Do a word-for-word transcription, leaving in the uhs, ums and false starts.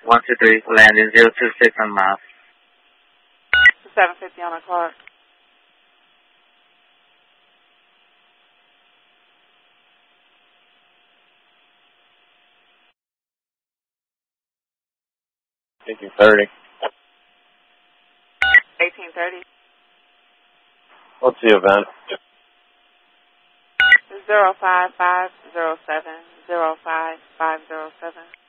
one two three, landing zero two six on miles. seven fifty on the clock. eighteen thirty. eighteen thirty. What's the event? zero five five zero seven zero five five zero seven.